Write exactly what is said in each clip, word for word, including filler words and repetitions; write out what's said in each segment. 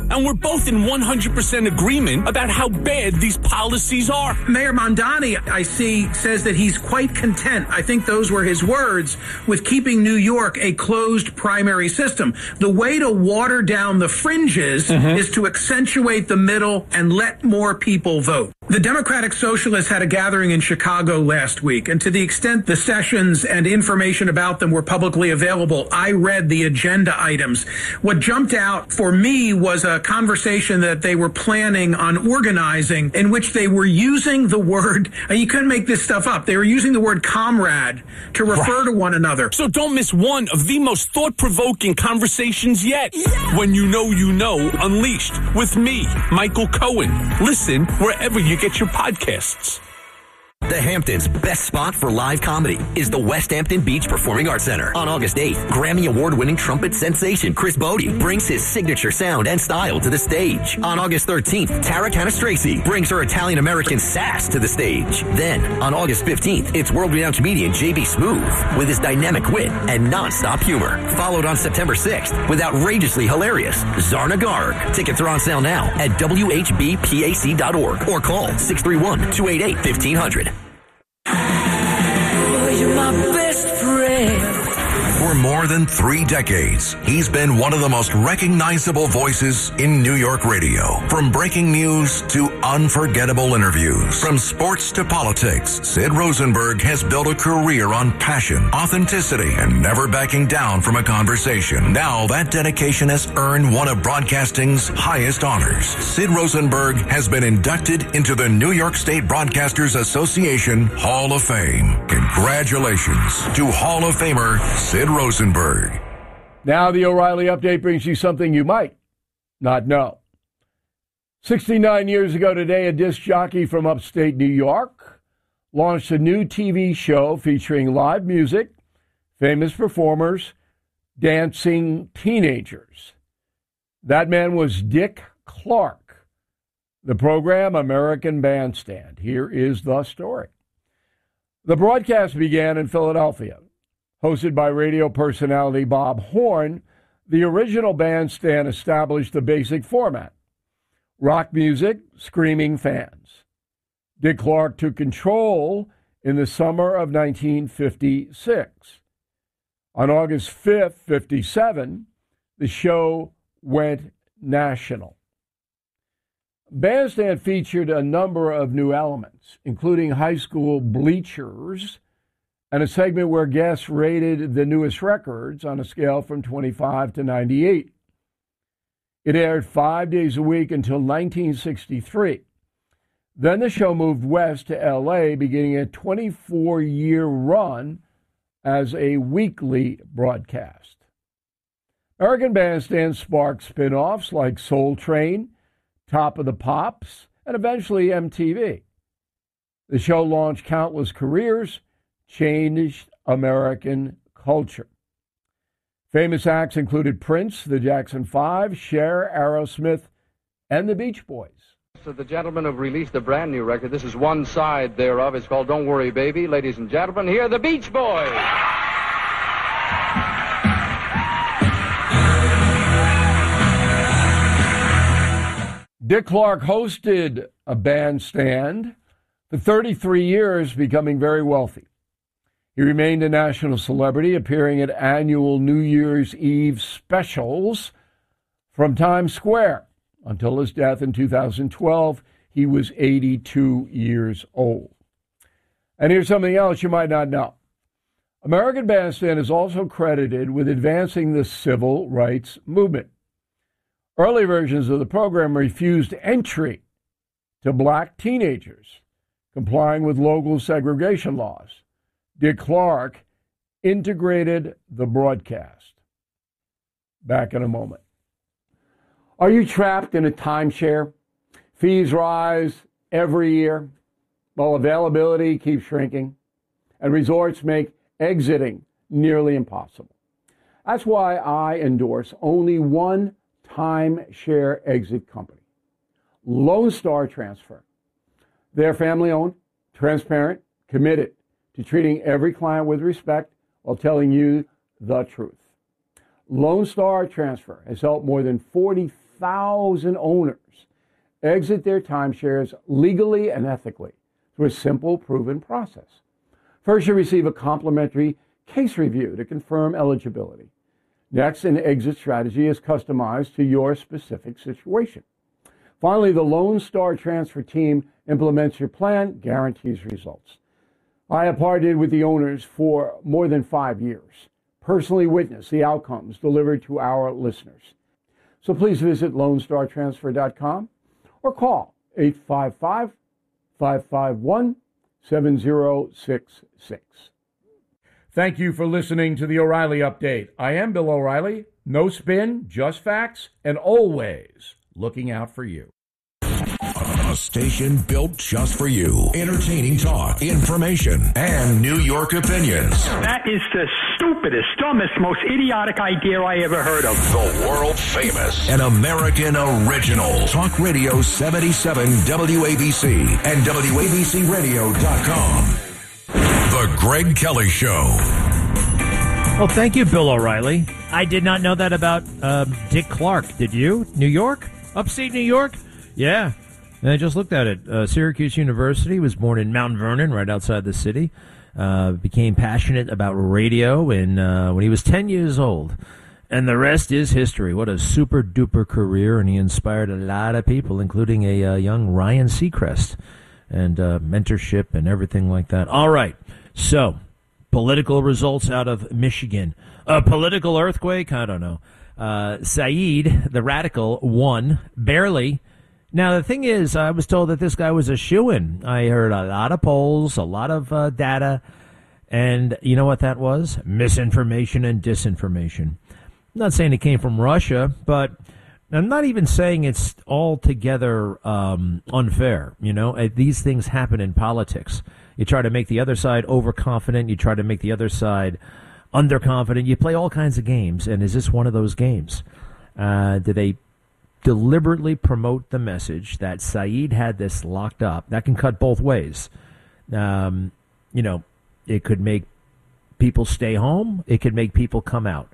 and we're both in one hundred percent agreement about how bad these policies are. Mayor Mondani, I see, says that he's quite content, I think those were his words, with keeping New York a closed primary system. The way to water down the fringes mm-hmm. is to accentuate the middle and let more people vote. The Democratic Socialists had a gathering in Chicago last week, and to the extent the sessions and information about them were publicly available, I read the agenda items. What jumped out for me was a conversation that they were planning on organizing in which they were using the word, and you couldn't make this stuff up, they were using the word comrade to refer right. to one another. So don't miss one of the most thought-provoking conversations yet. Yeah. When You Know You Know Unleashed with me, Michael Cohen. Listen wherever you get your podcasts. The Hamptons' best spot for live comedy is the West Hampton Beach Performing Arts Center. On August eighth, Grammy Award-winning trumpet sensation Chris Bodie brings his signature sound and style to the stage. On August thirteenth, Tara Canastracey brings her Italian-American sass to the stage. Then, on August fifteenth, it's world-renowned comedian J B Smoove with his dynamic wit and non-stop humor. Followed on September sixth with outrageously hilarious Zarna Garg. Tickets are on sale now at W H B P A C dot org or call six three one, two eight eight, fifteen hundred. You're my best friend. For more than three decades, he's been one of the most recognizable voices in New York radio. From breaking news to unforgettable interviews, from sports to politics, Sid Rosenberg has built a career on passion, authenticity, and never backing down from a conversation. Now that dedication has earned one of broadcasting's highest honors. Sid Rosenberg has been inducted into the New York State Broadcasters Association Hall of Fame. Congratulations to Hall of Famer Sid Rosenberg. Now the O'Reilly Update brings you something you might not know. sixty-nine years ago today, a disc jockey from upstate New York launched a new T V show featuring live music, famous performers, dancing teenagers. That man was Dick Clark. The program, American Bandstand. Here is the story. The broadcast began in Philadelphia. Hosted by radio personality Bob Horn, the original Bandstand established the basic format: rock music, screaming fans. Dick Clark took control in the summer of nineteen fifty-six. On August fifth, fifty-seven, the show went national. Bandstand featured a number of new elements, including high school bleachers and a segment where guests rated the newest records on a scale from twenty-five to ninety-eight. It aired five days a week until nineteen sixty-three. Then the show moved west to L A, beginning a twenty-four-year run as a weekly broadcast. American Bandstand sparked spin-offs like Soul Train, Top of the Pops, and eventually M T V. The show launched countless careers, changed American culture. Famous acts included Prince, the Jackson Five, Cher, Aerosmith, and the Beach Boys. So the gentlemen have released a brand new record. This is one side thereof. It's called Don't Worry Baby. Ladies and gentlemen, here are the Beach Boys. Dick Clark hosted a bandstand for thirty-three years, becoming very wealthy. He remained a national celebrity, appearing at annual New Year's Eve specials from Times Square. Until his death in two thousand twelve, he was eighty-two years old. And here's something else you might not know. American Bandstand is also credited with advancing the civil rights movement. Early versions of the program refused entry to black teenagers, complying with local segregation laws. Dick Clark integrated the broadcast. Back in a moment. Are you trapped in a timeshare? Fees rise every year, while availability keeps shrinking, and resorts make exiting nearly impossible. That's why I endorse only one timeshare exit company, Lone Star Transfer. They're family-owned, transparent, committed to treating every client with respect while telling you the truth. Lone Star Transfer has helped more than forty thousand owners exit their timeshares legally and ethically through a simple, proven process. First, you receive a complimentary case review to confirm eligibility. Next, an exit strategy is customized to your specific situation. Finally, the Lone Star Transfer team implements your plan, guarantees results. I have partnered with the owners for more than five years, personally witnessed the outcomes delivered to our listeners. So please visit lone star transfer dot com or call eight five five, five five one, seven zero six six. Thank you for listening to the O'Reilly Update. I am Bill O'Reilly. No spin, just facts, and always looking out for you. A station built just for you. Entertaining talk, information, and New York opinions. That is the stupidest, dumbest, most idiotic idea I ever heard of. The world famous and American original. Talk Radio seventy-seven W A B C and W A B C radio dot com. The Greg Kelly Show. Well, thank you, Bill O'Reilly. I did not know that about uh, Dick Clark. Did you? New York? Upstate New York? Yeah. And I just looked at it. Uh, Syracuse University, was born in Mount Vernon, right outside the city. Uh, became passionate about radio in, uh, when he was ten years old. And the rest is history. What a super-duper career, and he inspired a lot of people, including a uh, young Ryan Seacrest, and uh, mentorship and everything like that. All right, so political results out of Michigan. A political earthquake? I don't know. Uh, Saeed, the radical, won, barely. Now, the thing is, I was told that this guy was a shoo-in. I heard a lot of polls, a lot of uh, data, and you know what that was? Misinformation and disinformation. I'm not saying it came from Russia, but I'm not even saying it's altogether um, unfair. You know, uh, these things happen in politics. You try to make the other side overconfident. You try to make the other side underconfident. You play all kinds of games, and is this one of those games? Uh, do they deliberately promote the message that Saeed had this locked up? That can cut both ways. Um, you know, it could make people stay home. It could make people come out.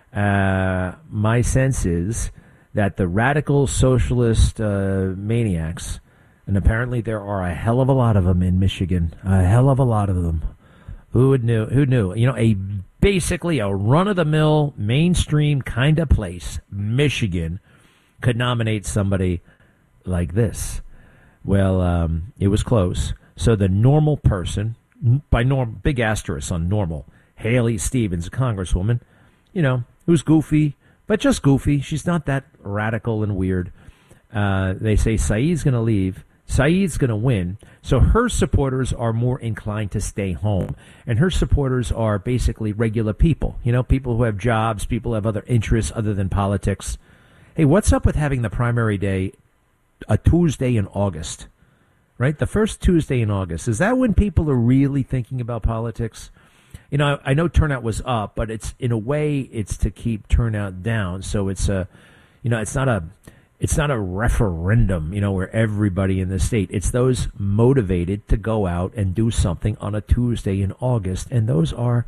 Uh, my sense is that the radical socialist uh, maniacs, and apparently there are a hell of a lot of them in Michigan, a hell of a lot of them. Who would knew? Who knew? You know, a basically a run-of-the-mill, mainstream kind of place, Michigan, could nominate somebody like this. Well, um, it was close. So the normal person, by norm, big asterisk on normal, Haley Stevens, a congresswoman, you know, who's goofy, but just goofy. She's not that radical and weird. Uh, they say Saeed's going to leave. Saeed's going to win. So her supporters are more inclined to stay home. And her supporters are basically regular people. You know, people who have jobs, people who have other interests other than politics. Hey, what's up with having the primary day a Tuesday in August, right? The first Tuesday in August. Is that when people are really thinking about politics? You know, I know turnout was up, but it's in a way it's to keep turnout down. So it's a, you know, it's not a, it's not a referendum, you know, where everybody in the state. It's those motivated to go out and do something on a Tuesday in August, and those are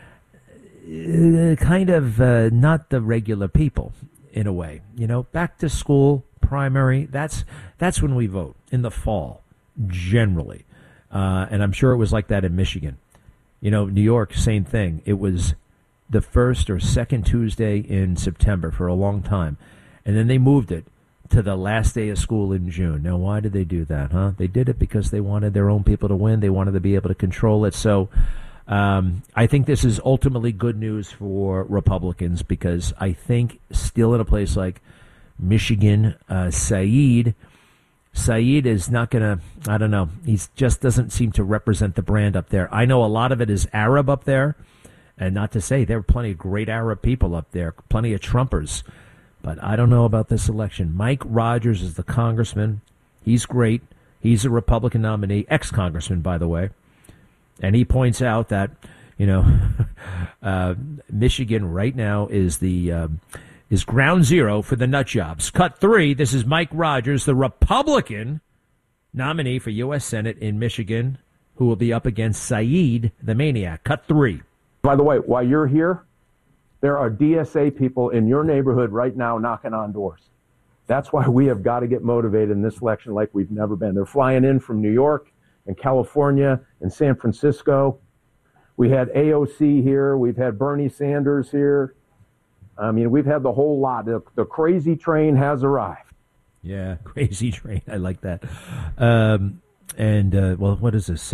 uh, kind of uh, not the regular people. In a way, you know, back to school, primary, that's that's when we vote, in the fall, generally. Uh, and I'm sure it was like that in Michigan. You know, New York, same thing. It was the first or second Tuesday in September for a long time. And then they moved it to the last day of school in June. Now, why did they do that, huh? They did it because they wanted their own people to win. They wanted to be able to control it. So Um, I think this is ultimately good news for Republicans, because I think still in a place like Michigan, uh, Saeed, Saeed is not going to, I don't know, he just doesn't seem to represent the brand up there. I know a lot of it is Arab up there, and not to say there are plenty of great Arab people up there, plenty of Trumpers, but I don't know about this election. Mike Rogers is the congressman. He's great. He's a Republican nominee, ex-congressman, by the way. And he points out that, you know, uh, Michigan right now is the uh, is ground zero for the nut jobs. Cut three. This is Mike Rogers, the Republican nominee for U S Senate in Michigan, who will be up against Saeed, the maniac. Cut three. By the way, while you're here, there are D S A people in your neighborhood right now knocking on doors. That's why we have got to get motivated in this election like we've never been. They're flying in from New York and California and San Francisco. We had A O C here. We've had Bernie Sanders here. I mean, we've had the whole lot. The, the crazy train has arrived. Yeah, crazy train. I like that. Um, and, uh, well, what is this?